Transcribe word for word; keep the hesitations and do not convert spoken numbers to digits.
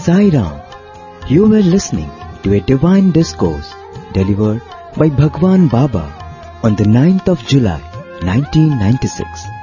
Sai Ram. You were listening to a divine discourse delivered by Bhagwan Baba on the ninth of July nineteen ninety-six.